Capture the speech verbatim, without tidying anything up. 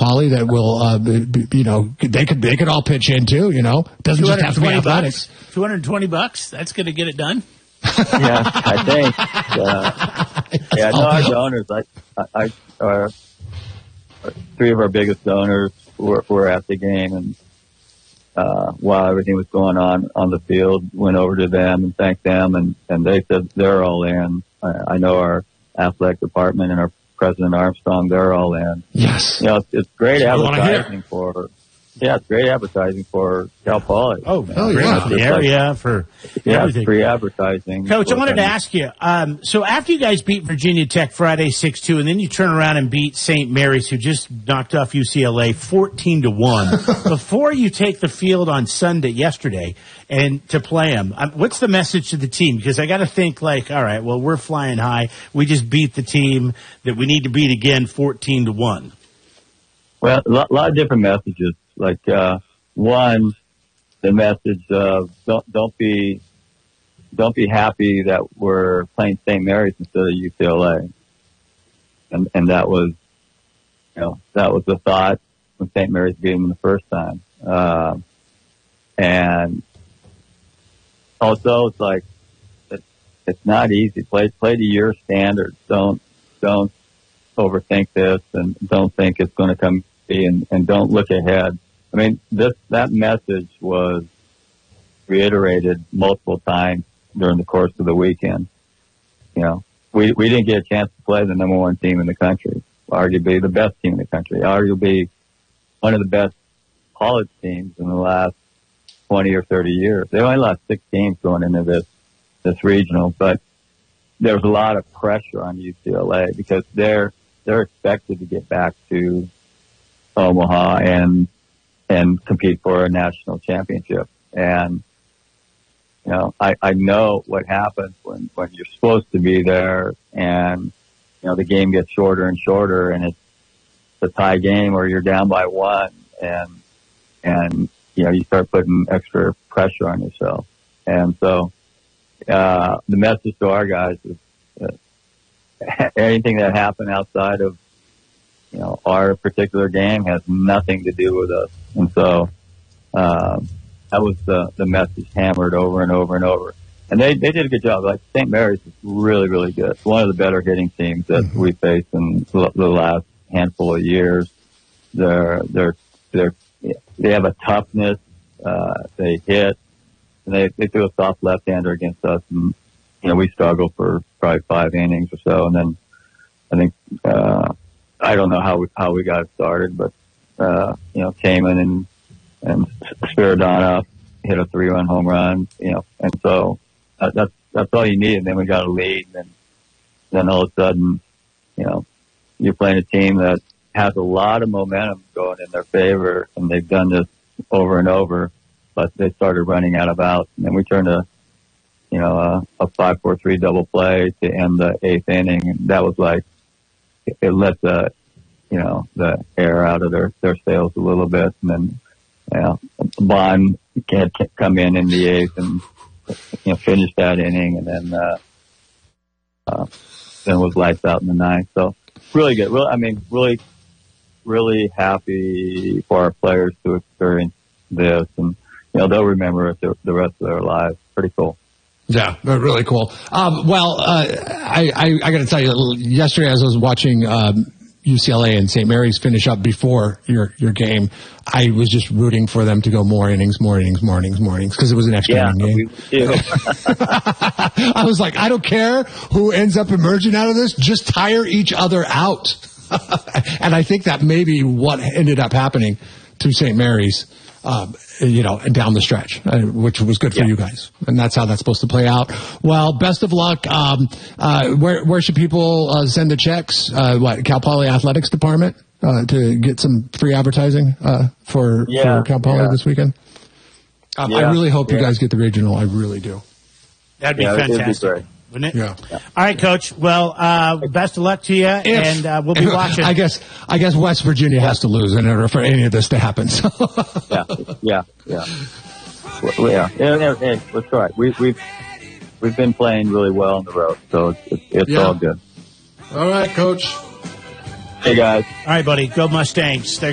Poly that will, uh, be, be, you know, they could they could all pitch in too. You know, doesn't just have to be athletics. Two hundred twenty bucks. That's going to get it done. Yeah, I think. Uh, yeah, no, our donors. I, I, I our, three of our biggest donors were, were at the game, and uh, while everything was going on on the field, went over to them and thanked them, and and they said they're all in. I, I know our athletic department and our President Armstrong, they're all in. Yes. You know, it's, it's great advertising for. Yeah, it's great advertising for Cal Poly. Oh, oh yeah, for the area, like, for yeah, everything. Free advertising. Coach, I wanted to ask you, um, so after you guys beat Virginia Tech Friday six two, and then you turn around and beat Saint Mary's, who just knocked off U C L A fourteen to one, before you take the field on Sunday, yesterday, and to play them, um, what's the message to the team? Because I got to think like, all right, well, we're flying high. We just beat the team that we need to beat again fourteen to one. Well, a lot, lot of different messages. Like, uh, one, the message of don't, don't be, don't be happy that we're playing Saint Mary's instead of U C L A. And, and that was, you know, that was the thought when Saint Mary's beat them the first time. Uh, and also it's like, it's, it's not easy. Play, play to your standards. Don't, don't overthink this and don't think it's going to come and, and don't look ahead. I mean, this, that message was reiterated multiple times during the course of the weekend. You know, we, we didn't get a chance to play the number one team in the country, arguably the best team in the country, arguably one of the best college teams in the last twenty or thirty years. They only lost six games going into this, this regional, but there was a lot of pressure on U C L A because they're, they're expected to get back to Omaha and, and compete for a national championship. And, you know, I, I know what happens when, when you're supposed to be there and, you know, the game gets shorter and shorter and it's a tie game or you're down by one and, and, you know, you start putting extra pressure on yourself. And so, uh, the message to our guys is uh, anything that happened outside of, you know, our particular game has nothing to do with us. And so, um, that was the, the message hammered over and over and over. And they, they did a good job. Like Saint Mary's is really, really good. It's one of the better hitting teams that mm-hmm. we faced in the last handful of years. They're, they're, they're, they have a toughness. Uh, they hit and they, they threw a soft left-hander against us. And, you know, we struggled for probably five innings or so. And then I think, uh, I don't know how we, how we got it started, but, uh, you know, came in and, and Spiridonov hit a three run home run, you know, and so uh, that's, that's all you need. And then we got a lead and then all of a sudden, you know, you're playing a team that has a lot of momentum going in their favor and they've done this over and over, but they started running out of outs and then we turned a, you know, a, a five, four, three double play to end the eighth inning. And that was like, it let the, you know, the air out of their, their sails a little bit. And then, you know, Bond can't come in in the eighth and, you know, finish that inning. And then, uh, uh, then it was lights out in the ninth. So really good. Well, I mean, really, really happy for our players to experience this. And, you know, they'll remember it the, the rest of their lives. Pretty cool. Yeah, really cool. Um, well, uh, I, I, I got to tell you, yesterday as I was watching um, U C L A and Saint Mary's finish up before your your game, I was just rooting for them to go more innings, more innings, more innings, more innings, because it was an extra yeah, inning game. I was like, I don't care who ends up emerging out of this, just tire each other out. And I think that may be what ended up happening to Saint Mary's. Um, you know, down the stretch, uh, which was good for yeah. you guys. And that's how that's supposed to play out. Well, best of luck. Um, uh, where, where should people, uh, send the checks? Uh, what, Cal Poly Athletics Department, uh, to get some free advertising, uh, for, yeah, for Cal Poly yeah. this weekend? Um, yeah, I really hope yeah. you guys get the regional. I really do. That'd be yeah, fantastic. It'd be great. Wouldn't it? Yeah. yeah. All right, Coach. Well, uh, best of luck to you, if, and uh, we'll be if, watching. I guess I guess West Virginia has to lose in order for any of this to happen. So. yeah, yeah, yeah, well, yeah. yeah, yeah, yeah that's right. We, we've we've been playing really well on the road, so it's it's, it's yeah. all good. All right, Coach. Hey guys. All right, buddy. Go Mustangs. They're